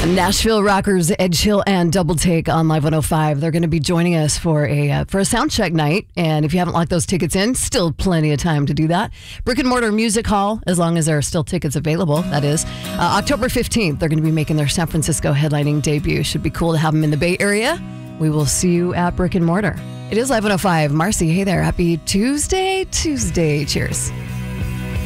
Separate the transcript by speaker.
Speaker 1: Nashville rockers Edge Hill and Double Take on Live 105. They're going to be joining us for a sound check night. And if you haven't locked those tickets in, still plenty of time to do that. Brick and Mortar Music Hall, as long as there are still tickets available, that is. October 15th, they're going to be making their San Francisco headlining debut. Should be cool to have them in the Bay Area. We will see you at Brick and Mortar. It is Live 105. Marcy, hey there. Happy Tuesday. Cheers.